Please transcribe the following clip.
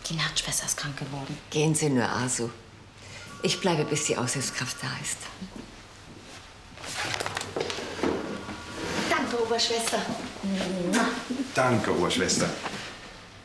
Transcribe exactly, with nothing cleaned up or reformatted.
Die Nachtschwester ist krank geworden. Gehen Sie nur, Asu. Ich bleibe, bis die Aushilfskraft da ist. Danke, Oberschwester. Danke, Oberschwester.